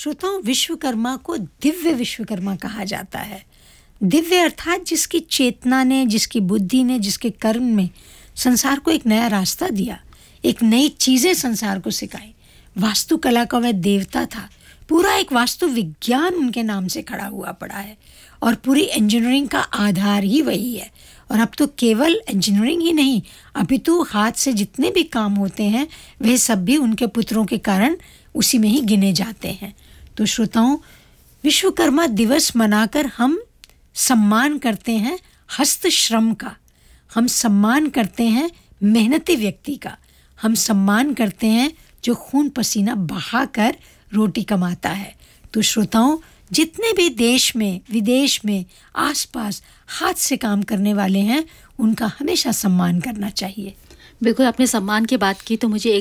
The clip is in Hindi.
श्रोताओं, विश्वकर्मा को दिव्य विश्वकर्मा कहा जाता है। दिव्य अर्थात जिसकी चेतना ने, जिसकी बुद्धि ने, जिसके कर्म में संसार को एक नया रास्ता दिया, एक नई चीज़ें संसार को सिखाई। वास्तुकला का वह देवता था। पूरा एक वास्तु विज्ञान उनके नाम से खड़ा हुआ पड़ा है और पूरी इंजीनियरिंग का आधार ही वही है। और अब तो केवल इंजीनियरिंग ही नहीं, अभी तो हाथ से जितने भी काम होते हैं वह सब भी उनके पुत्रों के कारण उसी में ही गिने जाते हैं। तो श्रोताओं, विश्वकर्मा दिवस मनाकर हम सम्मान करते हैं हस्त श्रम का, हम सम्मान करते हैं मेहनती व्यक्ति का, हम सम्मान करते हैं जो खून पसीना बहाकर रोटी कमाता है। तो श्रोताओं, जितने भी देश में, विदेश में, आसपास हाथ से काम करने वाले हैं, उनका हमेशा सम्मान करना चाहिए। बिल्कुल, आपने सम्मान की बात की तो मुझे